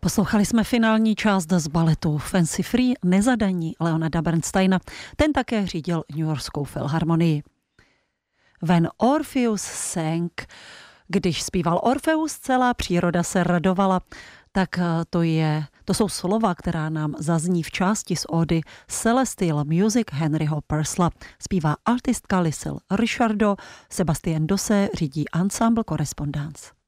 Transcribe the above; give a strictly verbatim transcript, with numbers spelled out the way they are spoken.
Poslouchali jsme finální část z baletu Fancy Free Nezadaní Leonarda Bernsteina. Ten také řídil New Yorkskou filharmonii. When Orpheus sang, když zpíval Orfeus, celá příroda se radovala. Tak to, je, to jsou slova, která nám zazní v části z ódy Celestial Music Henryho Purcella. Zpívá altistka Lucille Richardo, Sebastien Dose řídí Ensemble Correspondance.